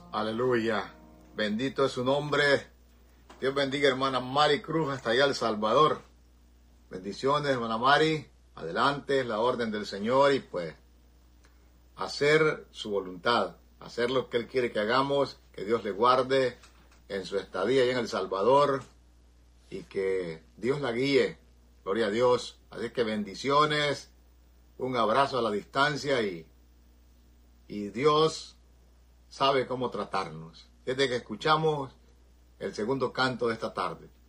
Aleluya. Bendito es su nombre. Dios bendiga hermana Mari Cruz hasta allá El Salvador. Bendiciones, hermana Mari. Adelante, es la orden del Señor y pues hacer su voluntad, hacer lo que Él quiere que hagamos, que Dios le guarde en su estadía allá en El Salvador y que Dios la guíe. Gloria a Dios. Así que bendiciones, un abrazo a la distancia y Dios sabe cómo tratarnos. Desde que escuchamos el segundo canto de esta tarde.